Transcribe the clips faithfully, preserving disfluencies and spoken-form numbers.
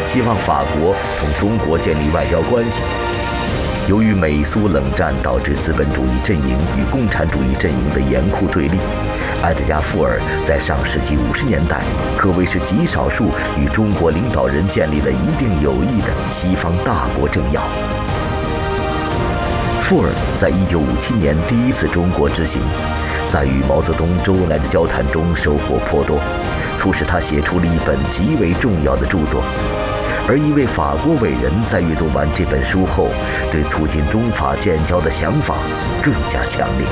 希望法国同中国建立外交关系。由于美苏冷战导致资本主义阵营与共产主义阵营的严酷对立，埃德加·富尔在上世纪五十年代可谓是极少数与中国领导人建立了一定友谊的西方大国政要。富尔在一九五七年第一次中国之行，在与毛泽东、周恩来的交谈中收获颇多，促使他写出了一本极为重要的著作。而一位法国伟人在阅读完这本书后，对促进中法建交的想法更加强烈。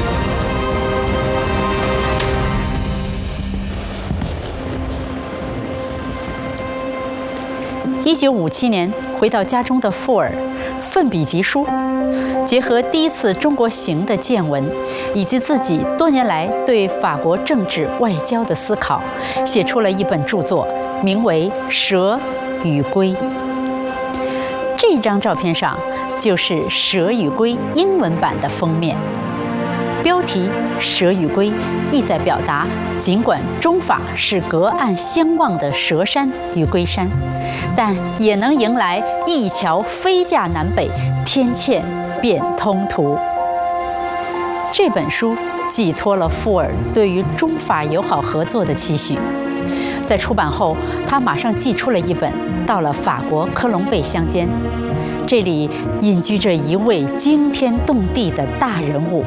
一九五七年回到家中的富尔，奋笔疾书，结合第一次中国行的见闻，以及自己多年来对法国政治外交的思考，写出了一本著作，名为《蛇与龟》。这张照片上就是《蛇与龟》英文版的封面，标题“蛇与龟”意在表达，尽管中法是隔岸相望的蛇山与龟山，但也能迎来一桥飞架南北，天堑变通途。这本书寄托了富尔对于中法友好合作的期许。在出版后，他马上寄出了一本，到了法国科隆贝乡间，这里隐居着一位惊天动地的大人物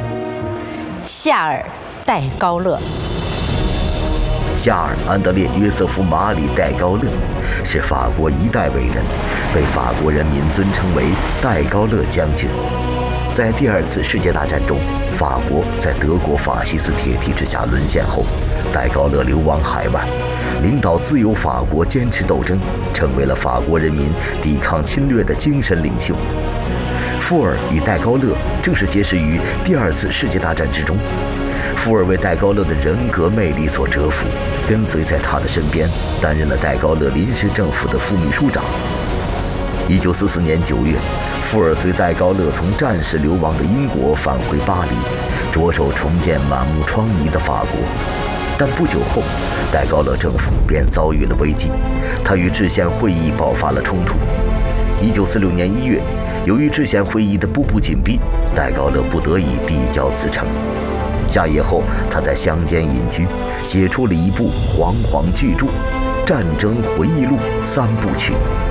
——夏尔·戴高乐。 夏尔·安德烈·约瑟夫·马里·戴高乐是法国一代伟人，被法国人民尊称为戴高乐将军。在第二次世界大战中，法国在德国法西斯铁蹄之下沦陷后，戴高乐流亡海外，领导自由法国坚持斗争，成为了法国人民抵抗侵略的精神领袖。富尔与戴高乐正是结识于第二次世界大战之中。富尔为戴高乐的人格魅力所折服，跟随在他的身边，担任了戴高乐临时政府的副秘书长。一九四四年九月，富尔随戴高乐从战事流亡的英国返回巴黎，着手重建满目疮痍的法国。但不久后，戴高乐政府便遭遇了危机，他与制宪会议爆发了冲突。一九四六年一月，由于制宪会议的步步紧逼，戴高乐不得已递交辞呈。下野后，他在乡间隐居，写出了一部煌煌巨著《战争回忆录三部曲》。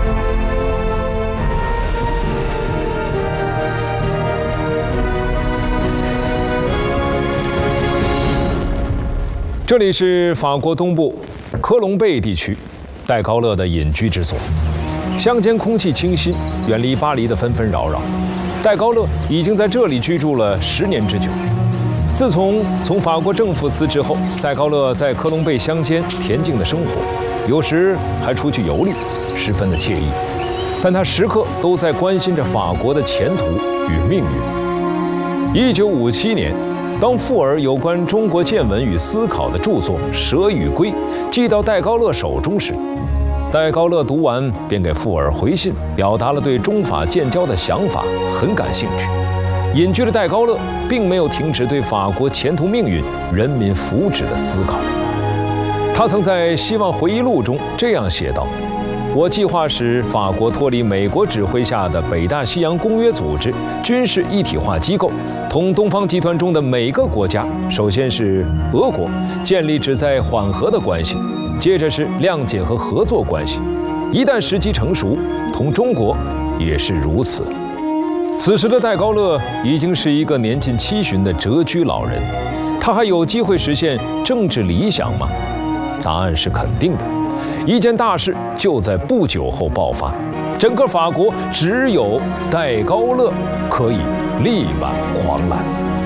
这里是法国东部科隆贝地区戴高乐的隐居之所，乡间空气清新，远离巴黎的纷纷扰扰。戴高乐已经在这里居住了十年之久。自从从法国政府辞职后，戴高乐在科隆贝乡间恬静的生活，有时还出去游历，十分的惬意。但他时刻都在关心着法国的前途与命运。一九五七年。当富尔有关中国见闻与思考的著作《蛇与龟》寄到戴高乐手中时，戴高乐读完便给富尔回信，表达了对中法建交的想法，很感兴趣。隐居的戴高乐并没有停止对法国前途命运、人民福祉的思考。他曾在《希望回忆录》中这样写道：“我计划使法国脱离美国指挥下的北大西洋公约组织军事一体化机构，同东方集团中的每个国家，首先是俄国，建立旨在缓和的关系，接着是谅解和合作关系。一旦时机成熟，同中国也是如此。”此时的戴高乐已经是一个年近七旬的谪居老人，他还有机会实现政治理想吗？答案是肯定的。一件大事就在不久后爆发，整个法国只有戴高乐可以力挽狂澜。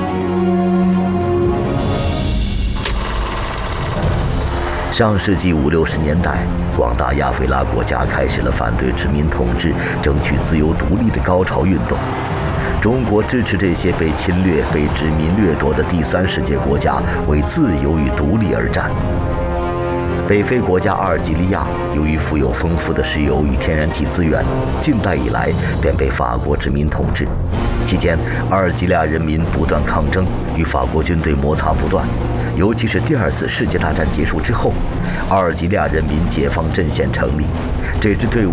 上世纪五六十年代，广大亚非拉国家开始了反对殖民统治、争取自由独立的高潮运动。中国支持这些被侵略、被殖民掠夺的第三世界国家为自由与独立而战。北非国家阿尔及利亚由于富有丰富的石油与天然气资源，近代以来便被法国殖民统治。期间，阿尔及利亚人民不断抗争，与法国军队摩擦不断。尤其是第二次世界大战结束之后，阿尔及利亚人民解放阵线成立，这支队伍